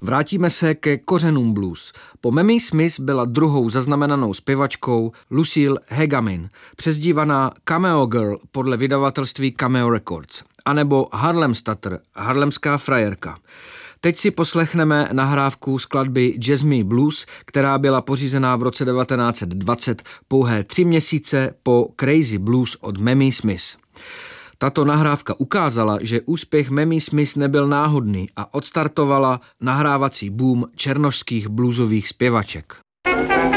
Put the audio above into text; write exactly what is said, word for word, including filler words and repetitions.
Vrátíme se ke kořenům blues. Po Mamie Smith byla druhou zaznamenanou zpěvačkou Lucille Hegamin, přezdívaná Cameo Girl podle vydavatelství Cameo Records, anebo Harlem Stutter, harlemská frajerka. Teď si poslechneme nahrávku skladby Jazz Me Blues, která byla pořízená v roce devatenáct set dvacet, pouhé tři měsíce po Crazy Blues od Mamie Smith. Tato nahrávka ukázala, že úspěch Mamie Smith nebyl náhodný a odstartovala nahrávací boom černošských bluesových zpěvaček.